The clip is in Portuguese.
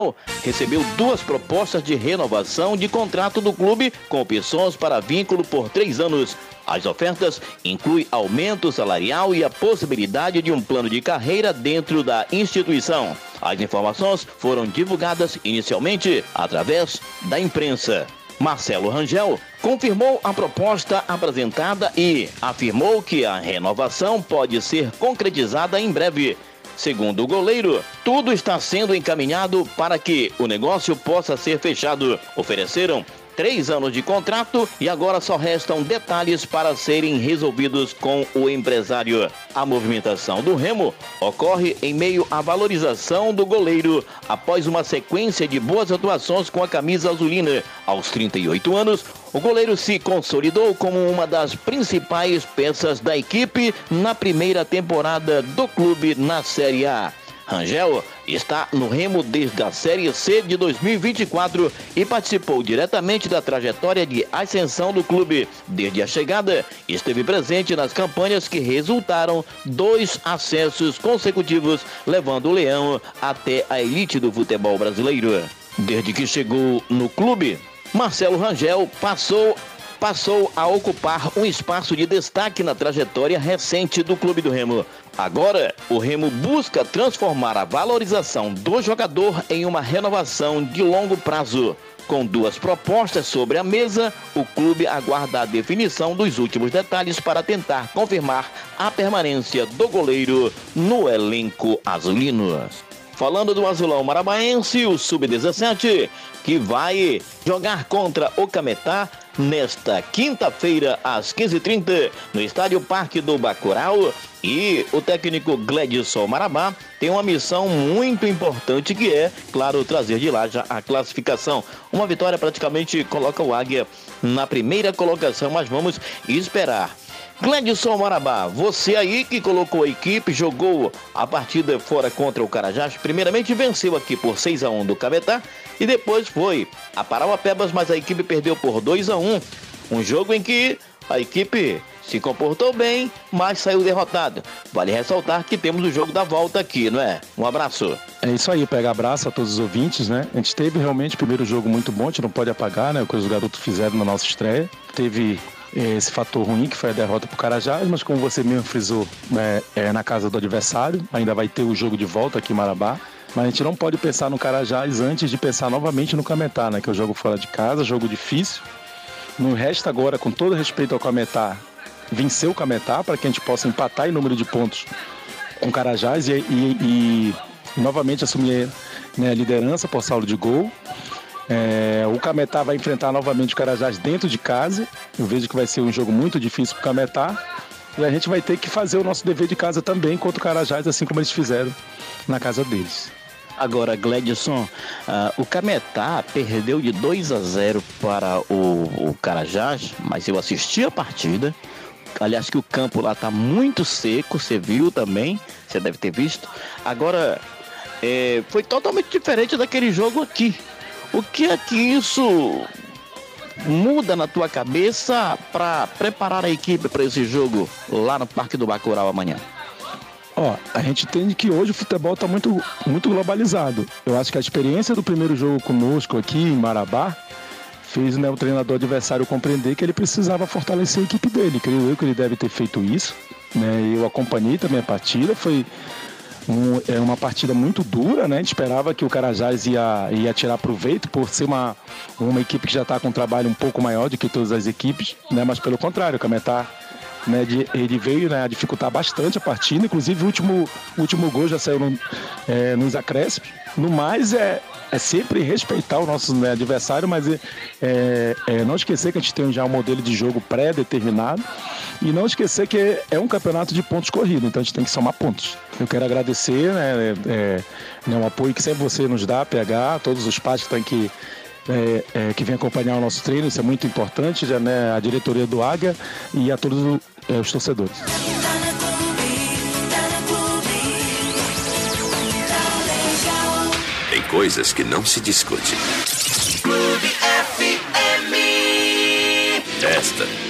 recebeu 2 propostas de renovação de contrato do clube com opções para vínculo por 3 anos. As ofertas incluem aumento salarial e a possibilidade de um plano de carreira dentro da instituição. As informações foram divulgadas inicialmente através da imprensa. Marcelo Rangel confirmou a proposta apresentada e afirmou que a renovação pode ser concretizada em breve. Segundo o goleiro, tudo está sendo encaminhado para que o negócio possa ser fechado. Ofereceram 3 anos de contrato e agora só restam detalhes para serem resolvidos com o empresário. A movimentação do Remo ocorre em meio à valorização do goleiro após uma sequência de boas atuações com a camisa azulina. Aos 38 anos, o goleiro se consolidou como uma das principais peças da equipe na primeira temporada do clube na Série A. Rangel está no Remo desde a Série C de 2024 e participou diretamente da trajetória de ascensão do clube. Desde a chegada, esteve presente nas campanhas que resultaram 2 acessos consecutivos, levando o Leão até a elite do futebol brasileiro. Desde que chegou no clube, Marcelo Rangel passou a ocupar um espaço de destaque na trajetória recente do clube do Remo. Agora, o Remo busca transformar a valorização do jogador em uma renovação de longo prazo. Com 2 propostas sobre a mesa, o clube aguarda a definição dos últimos detalhes para tentar confirmar a permanência do goleiro no elenco azulino. Falando do Azulão Marabaense, o Sub-17, que vai jogar contra o Cametá nesta quinta-feira, às 15h30, no Estádio Parque do Bacurau. E o técnico Gledson Marabá tem uma missão muito importante que é, claro, trazer de lá já a classificação. Uma vitória praticamente coloca o Águia na primeira colocação, mas vamos esperar. Gledson Marabá, você aí que colocou a equipe, jogou a partida fora contra o Carajás, primeiramente venceu aqui por 6-1 do Cametá e depois foi a Parauapebas, mas a equipe perdeu por 2-1. Um jogo em que a equipe se comportou bem, mas saiu derrotado. Vale ressaltar que temos o jogo da volta aqui, não é? Um abraço. É isso aí, pega abraço a todos os ouvintes, né? A gente teve realmente o primeiro jogo muito bom, a gente não pode apagar, né? O que os garotos fizeram na nossa estreia. Teve esse fator ruim que foi a derrota pro Carajás, mas como você mesmo frisou, na casa do adversário, ainda vai ter o jogo de volta aqui em Marabá, mas a gente não pode pensar no Carajás antes de pensar novamente no Cametá, né, que é o jogo fora de casa, jogo difícil. Não resta agora, com todo respeito ao Cametá, vencer o Cametá para que a gente possa empatar em número de pontos com o Carajás e novamente assumir, né, a liderança por saldo de gol. O Cametá vai enfrentar novamente o Carajás dentro de casa. Eu vejo que vai ser um jogo muito difícil para o Cametá. E a gente vai ter que fazer o nosso dever de casa também contra o Carajás, assim como eles fizeram na casa deles. Agora, Gledson, o Cametá perdeu de 2-0 para o Carajás, mas eu assisti a partida. Aliás, que o campo lá está muito seco, você viu também, você deve ter visto. Agora, foi totalmente diferente daquele jogo aqui. O que é que isso muda na tua cabeça para preparar a equipe para esse jogo lá no Parque do Bacurau amanhã? A gente entende que hoje o futebol está muito, muito globalizado. Eu acho que a experiência do primeiro jogo conosco aqui em Marabá fez, né, o treinador adversário compreender que ele precisava fortalecer a equipe dele. Creio eu que ele deve ter feito isso, né? Eu acompanhei também a partida, foi uma partida muito dura, né? A gente esperava que o Carajás ia tirar proveito por ser uma equipe que já está com um trabalho um pouco maior do que todas as equipes, né? Mas pelo contrário, o Cametá, né, ele veio, né, a dificultar bastante a partida, inclusive o último gol já saiu nos acréscimos. No mais, é sempre respeitar o nosso, né, adversário, mas não esquecer que a gente tem já um modelo de jogo pré-determinado e não esquecer que é um campeonato de pontos corridos, então a gente tem que somar pontos. Eu quero agradecer, né, o apoio que sempre você nos dá, PH, todos os pais que estão aqui, que vem acompanhar o nosso treino, isso é muito importante, já, né, a diretoria do Águia e a todos os torcedores. Tem coisas que não se discute. Clube FM. Esta